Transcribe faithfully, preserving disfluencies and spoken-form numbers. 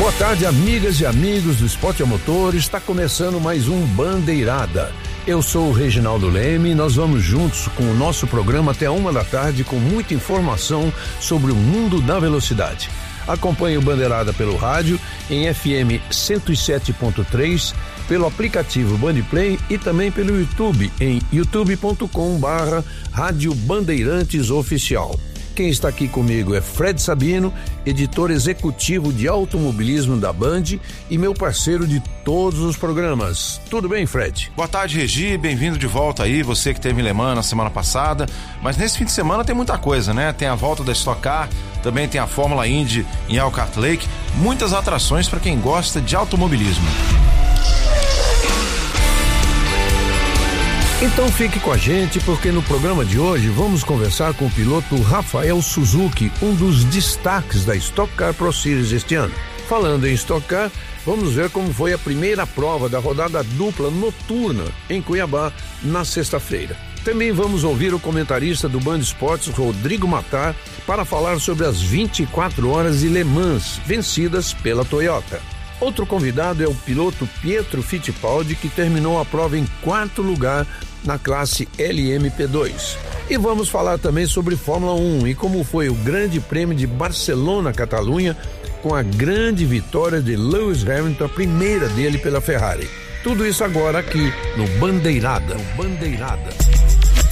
Boa tarde, amigas e amigos do Esporte a Motor. Está começando mais um Bandeirada. Eu sou o Reginaldo Leme e nós vamos juntos com o nosso programa até uma da tarde com muita informação sobre o mundo da velocidade. Acompanhe o Bandeirada pelo rádio em F M cento e sete ponto três, pelo aplicativo Bandplay e também pelo YouTube em youtube ponto com barra Rádio Bandeirantes Oficial. Quem está aqui comigo é Fred Sabino, editor executivo de automobilismo da Band e meu parceiro de todos os programas. Tudo bem, Fred? Boa tarde, Regi, bem-vindo de volta aí, você que teve em Le Mans na semana passada, mas nesse fim de semana tem muita coisa, né? Tem a volta da Stock Car, também tem a Fórmula Indy em Elkhart Lake, muitas atrações para quem gosta de automobilismo. Então fique com a gente, porque no programa de hoje vamos conversar com o piloto Rafael Suzuki, um dos destaques da Stock Car Pro Series este ano. Falando em Stock Car, vamos ver como foi a primeira prova da rodada dupla noturna em Cuiabá na sexta-feira. Também vamos ouvir o comentarista do Band Esportes, Rodrigo Matar, para falar sobre as vinte e quatro horas de Le Mans vencidas pela Toyota. Outro convidado é o piloto Pietro Fittipaldi, que terminou a prova em quarto lugar na classe L M P dois. E vamos falar também sobre Fórmula um e como foi o Grande Prêmio de Barcelona, Catalunha, com a grande vitória de Lewis Hamilton, a primeira dele pela Ferrari. Tudo isso agora aqui no Bandeirada. No Bandeirada.